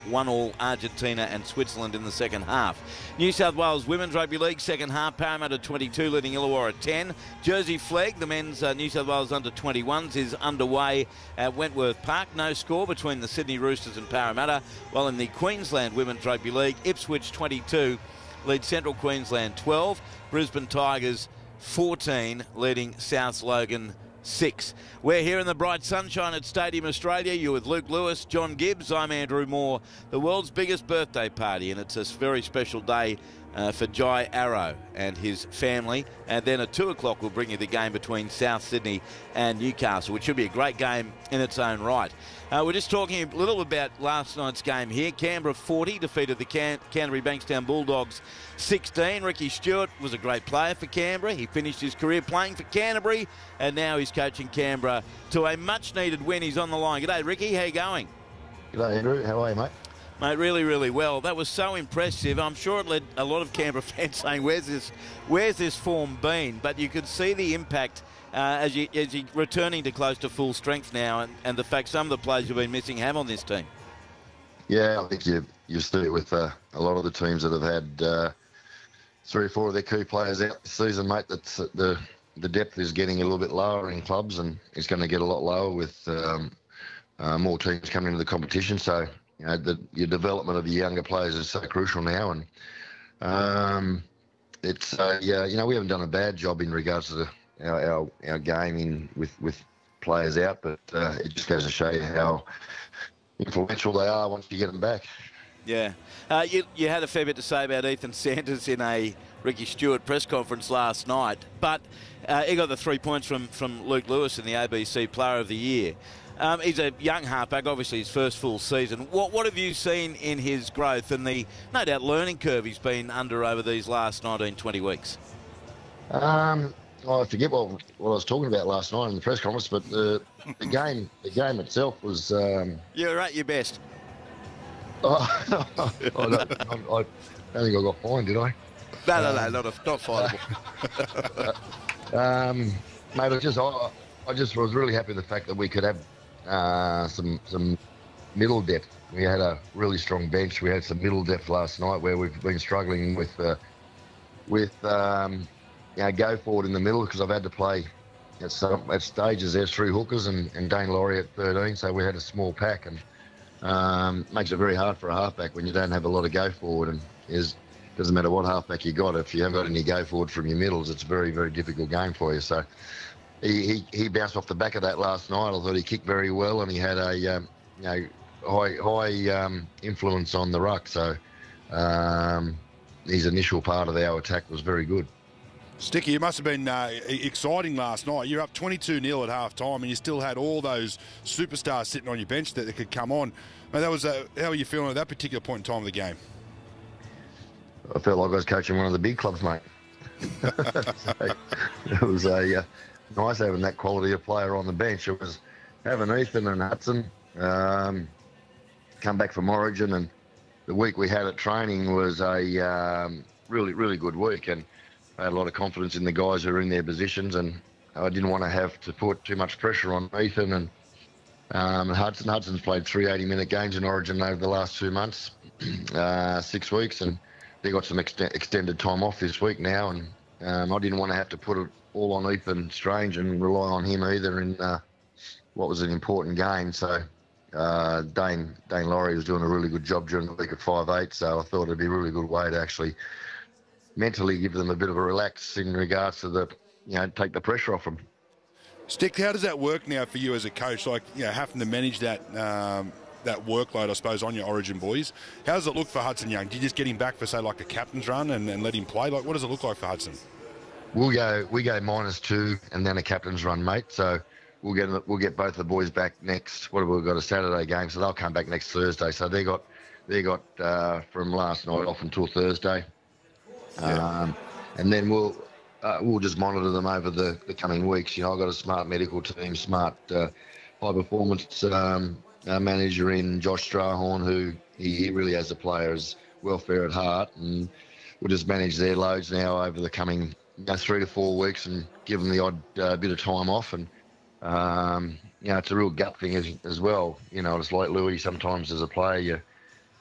1-1 Argentina and Switzerland in the second half. New South Wales Women's Rugby League second half, Parramatta 22 leading Illawarra 10. Jersey Flegg, the men's New South Wales under-21s, is underway at Wentworth Park. No score between the Sydney Roosters and Parramatta, while in the Queensland Women's Rugby League, Ipswich 22 leads Central Queensland 12. Brisbane Tigers 14 leading South Logan 6. We're here in the bright sunshine at Stadium Australia. You're with Luke Lewis, John Gibbs. I'm Andrew Moore. The world's biggest birthday party, and it's a very special day for Jai Arrow and his family. And then at 2 o'clock, we'll bring you the game between South Sydney and Newcastle, which should be a great game in its own right. We're just talking a little about last night's game here. Canberra 40 defeated the Canterbury Bankstown Bulldogs 16. Ricky Stewart was a great player for Canberra. He finished his career playing for Canterbury, and now he's coaching Canberra to a much-needed win. He's on the line. G'day, Ricky. How you going? G'day, Andrew. How are you, mate? Mate, really, really well. That was so impressive. I'm sure it led a lot of Canberra fans saying, where's this form been? But you could see the impact as you're returning to close to full strength now, and the fact some of the players you've been missing have on this team. Yeah, I think you see it with a lot of the teams that have had 3 or 4 of their key players out this season, mate. That's the depth is getting a little bit lower in clubs, and it's going to get a lot lower with more teams coming into the competition. So, you know, your development of the younger players is so crucial now, and it's you know, we haven't done a bad job in regards to our game with players out, but it just goes to show you how influential they are once you get them back. Yeah. You had a fair bit to say about Ethan Sanders in a Ricky Stewart press conference last night, but he got the 3 points from Luke Lewis in the ABC Player of the Year. He's a young halfback, obviously his first full season. What have you seen in his growth and the, no doubt, learning curve he's been under over these last 19, 20 weeks? I forget what I was talking about last night in the press conference, but the game itself was... You're at your best. I don't think I got fined, did I? No, not fireable. Mate, I just was really happy with the fact that we could have some middle depth. We had a really strong bench. We had some middle depth last night where we've been struggling with go forward in the middle, because I've had to play at stages. There's 3 hookers and Dane Laurie at 13, so we had a small pack, and makes it very hard for a halfback when you don't have a lot of go forward. And doesn't matter what halfback you got, if you haven't got any go forward from your middles, it's a very, very difficult game for you. So he bounced off the back of that last night. I thought he kicked very well, and he had a high influence on the ruck. So his initial part of our attack was very good. Sticky, it must have been exciting last night. You're up 22-0 at half-time, and you still had all those superstars sitting on your bench that could come on. And that was how are you feeling at that particular point in time of the game? I felt like I was coaching one of the big clubs, mate. So it was nice having that quality of player on the bench. It was having Ethan and Hudson come back from Origin, and the week we had at training was a really, really good week, and I had a lot of confidence in the guys who were in their positions, and I didn't want to have to put too much pressure on Ethan and Hudson. Hudson's played 3 80-minute games in Origin over the last 2 months, 6 weeks, and they got some extended time off this week now, and I didn't want to have to put it all on Ethan Strange and rely on him either in what was an important game. So Dane Laurie was doing a really good job during the week at 5'8", so I thought it'd be a really good way to actually mentally give them a bit of a relax in regards to take the pressure off them. Stick, how does that work now for you as a coach? Like, having to manage that workload, I suppose, on your Origin boys. How does it look for Hudson Young? Do you just get him back for, say, like a captain's run and let him play? Like, what does it look like for Hudson? We go -2 and then a captain's run, mate. So we'll get both the boys back next. What have we got? A Saturday game, so they'll come back next Thursday. So they got from last night off until Thursday. Yeah. And then we'll just monitor them over the coming weeks. I've got a smart medical team, smart high performance manager in Josh Strahorn, who he really has the players' welfare at heart, and we'll just manage their loads now over the coming 3 to 4 weeks and give them the odd bit of time off. And it's a real gut thing as well. It's like Louis. Sometimes as a player,